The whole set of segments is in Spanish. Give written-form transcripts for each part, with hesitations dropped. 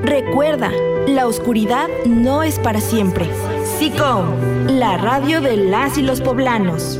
Recuerda, la oscuridad no es para siempre. SICOM, la radio de las y los poblanos.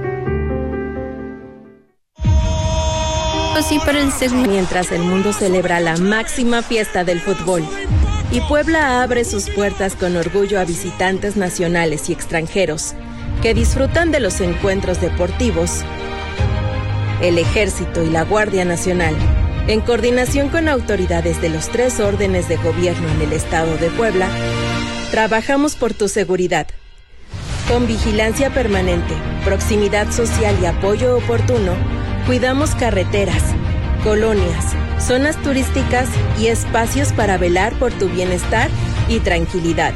Sí, para el mientras el mundo celebra la máxima fiesta del fútbol y Puebla abre sus puertas con orgullo a visitantes nacionales y extranjeros que disfrutan de los encuentros deportivos, el Ejército y la Guardia Nacional, en coordinación con autoridades de los 3 órdenes de gobierno en el estado de Puebla, trabajamos por tu seguridad. Con vigilancia permanente, proximidad social y apoyo oportuno, cuidamos carreteras, colonias, zonas turísticas y espacios para velar por tu bienestar y tranquilidad.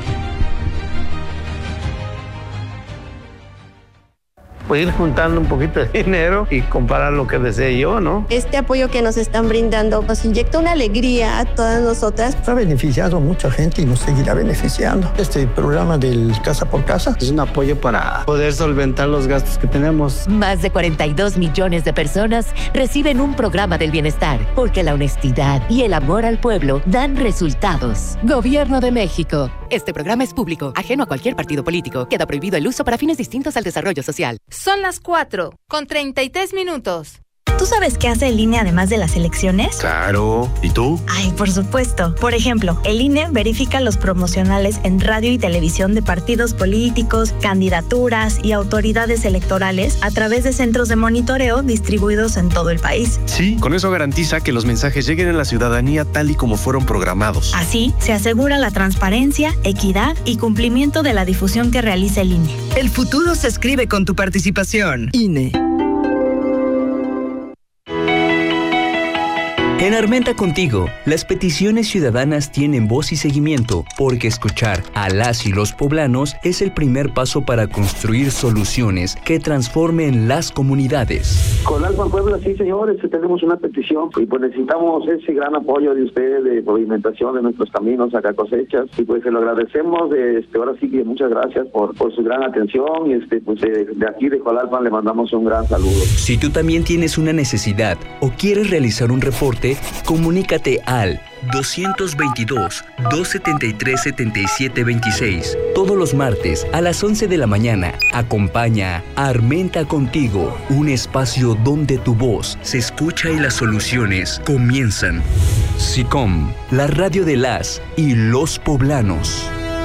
Pues ir juntando un poquito de dinero y comprar lo que desee yo, ¿no? Este apoyo que nos están brindando nos inyecta una alegría a todas nosotras. Ha beneficiado a mucha gente y nos seguirá beneficiando. Este programa del Casa por Casa es un apoyo para poder solventar los gastos que tenemos. Más de 42 millones de personas reciben un programa del bienestar, porque la honestidad y el amor al pueblo dan resultados. Gobierno de México. Este programa es público, ajeno a cualquier partido político. Queda prohibido el uso para fines distintos al desarrollo social. Son las 4:33. ¿Tú sabes qué hace el INE además de las elecciones? Claro. ¿Y tú? Ay, por supuesto. Por ejemplo, el INE verifica los promocionales en radio y televisión de partidos políticos, candidaturas y autoridades electorales a través de centros de monitoreo distribuidos en todo el país. Sí, con eso garantiza que los mensajes lleguen a la ciudadanía tal y como fueron programados. Así, se asegura la transparencia, equidad y cumplimiento de la difusión que realiza el INE. El futuro se escribe con tu participación. INE. En Armenta Contigo, las peticiones ciudadanas tienen voz y seguimiento, porque escuchar a las y los poblanos es el primer paso para construir soluciones que transformen las comunidades. Con Alfa Puebla, sí, señores, tenemos una petición y pues necesitamos ese gran apoyo de ustedes de pavimentación de nuestros caminos acá cosechas y pues se lo agradecemos. Ahora sí que muchas gracias por su gran atención y pues de aquí de Jolalpan le mandamos un gran saludo. Si tú también tienes una necesidad o quieres realizar un reporte, comunícate al 222-273-7726. Todos los martes a las 11 de la mañana, acompaña a Armenta Contigo, un espacio donde tu voz se escucha y las soluciones comienzan. SICOM, la radio de las y los poblanos.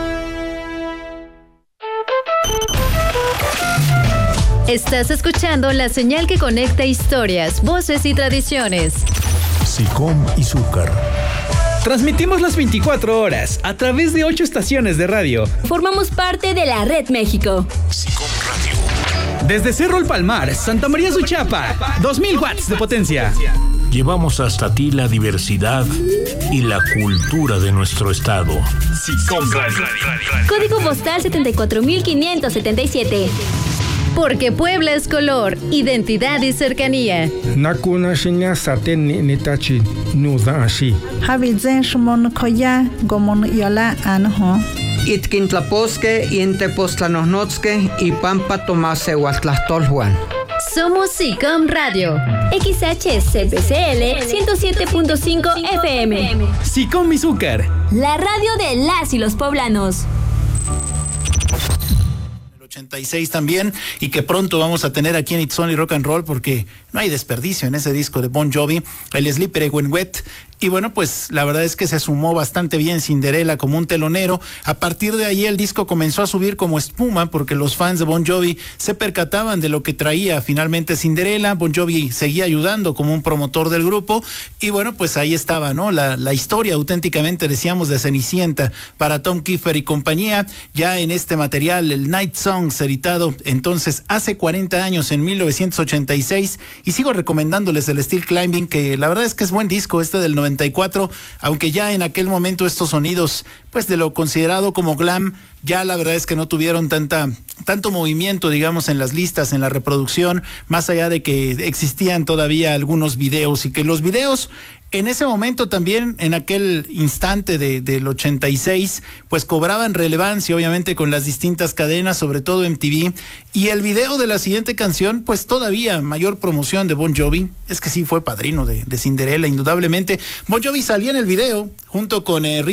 Estás escuchando la señal que conecta historias, voces y tradiciones. SICOM y Zúcar. Transmitimos las 24 horas a través de 8 estaciones de radio. Formamos parte de la Red México. SICOM Radio. Desde Cerro El Palmar, Santa María Suchapa, 2000 watts de potencia. Llevamos hasta ti la diversidad y la cultura de nuestro estado. SICOM Radio. Código postal 74577. Porque Puebla es color, identidad y cercanía. Nakuna shinya saten netachi nuda ashi. Habizen shmon koya gomon yola anho. Itkintlaposque y Intepoztlanohnotske y Pampa Tomase Huatlastolhuan. Somos SICOM Radio. XHCPCL 107.5 FM. SICOM y Zúcar. La radio de las y los poblanos. 86 también, y que pronto vamos a tener aquí en It's Only Rock and Roll, porque no hay desperdicio en ese disco de Bon Jovi, el Slippery When Wet. Y bueno, pues la verdad es que se sumó bastante bien Cinderella como un telonero. A partir de ahí el disco comenzó a subir como espuma, porque los fans de Bon Jovi se percataban de lo que traía finalmente Cinderella. Bon Jovi seguía ayudando como un promotor del grupo, y bueno, pues ahí estaba, ¿no? La historia auténticamente, decíamos, de Cenicienta para Tom Kiefer y compañía, ya en este material, el Night Songs, editado entonces hace 40 años, en 1986, y sigo recomendándoles el Steel Climbing, que la verdad es que es buen disco este del 94, aunque ya en aquel momento estos sonidos, pues de lo considerado como glam, ya la verdad es que no tuvieron tanto movimiento, digamos, en las listas, en la reproducción, más allá de que existían todavía algunos videos, y que los videos en ese momento también, en aquel instante del 86, pues cobraban relevancia, obviamente, con las distintas cadenas, sobre todo MTV, y el video de la siguiente canción, pues todavía mayor promoción de Bon Jovi. Es que sí fue padrino de Cinderella, indudablemente. Bon Jovi salía en el video junto con